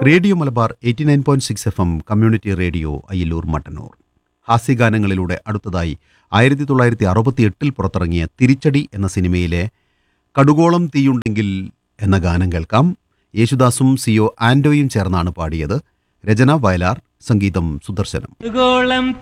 Radio Malabar 89.6 FM community radio Ayyallur Mattannur. ഹാസ്യഗാനങ്ങളിലൂടെ അടുത്തതായി 1968 പുറത്തിറങ്ങിയ തിരിച്ചടി എന്ന സിനിമയിലെ കടുകോളം തീയുണ്ടെങ്കിൽ എന്ന ഗാനം കേൾക്കാം. യേശുദാസും സിഒ ആൻഡോയും ചേർന്നാണ് പാടിയത്. രചന വയലാർ, സംഗീതം സുദർശനം. ഗോളം